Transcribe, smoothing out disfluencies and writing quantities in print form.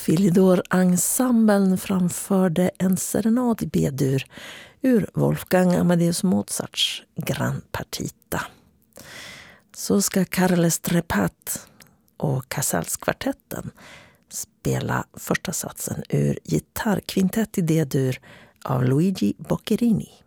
Philidor-ensemblen framförde en serenad i B-dur ur Wolfgang Amadeus Mozarts Gran Partita. Så ska Carles Trepat och Casals-kvartetten spela första satsen ur gitarrkvintett i D-dur av Luigi Boccherini.